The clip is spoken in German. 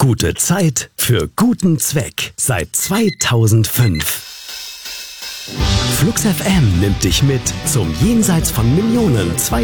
Gute Zeit für guten Zweck seit 2005. Flux FM nimmt dich mit zum Jenseits von Millionen